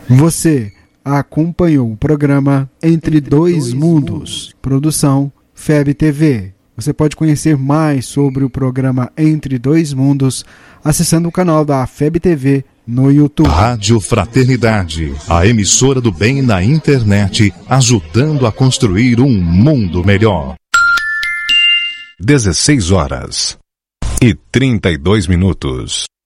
Você acompanhou o programa Entre Dois Mundos, produção FEB TV. Você pode conhecer mais sobre o programa Entre Dois Mundos acessando o canal da FEB TV no YouTube. Rádio Fraternidade, a emissora do bem na internet, ajudando a construir um mundo melhor. 16h32.